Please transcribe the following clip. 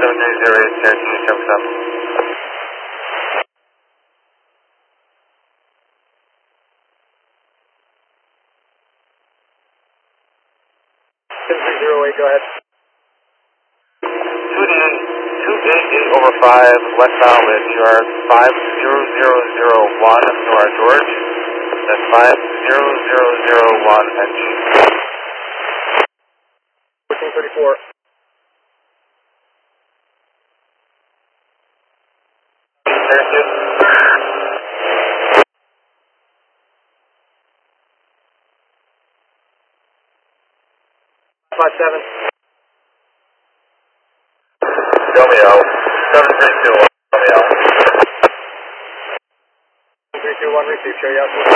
7308, Cherokee, Service up. Go ahead. 288 over 5, westbound with your 50001 Nora George. That's 50001 NG. 1434. Thank you. 57. Romeo, 7321, Romeo. 321, receive, show you out.